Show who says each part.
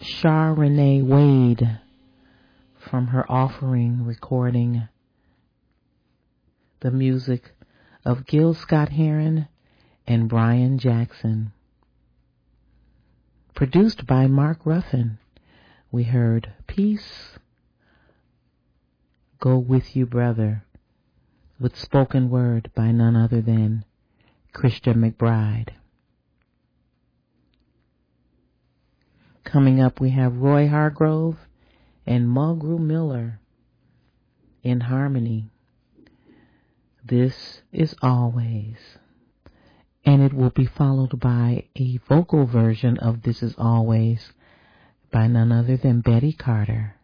Speaker 1: Shar Renee Wade from her Offering recording, the music of Gil Scott-Heron and Brian Jackson. Produced by Mark Ruffin, we heard Peace Go With You Brother, with spoken word by none other than Christian McBride. Coming up, we have Roy Hargrove and Mulgrew Miller in harmony. This is Always. And it will be followed by a vocal version of This Is Always by none other than Betty Carter.